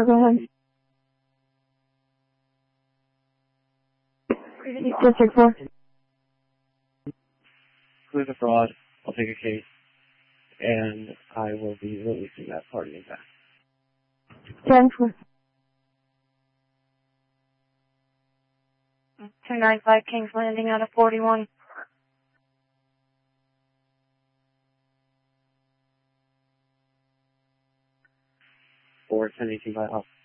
4, go ahead. District 4. Clear the fraud. I'll take a case, and I will be releasing that party in back. 10 4. 295 Kings Landing out of 41. Or 1018 by off.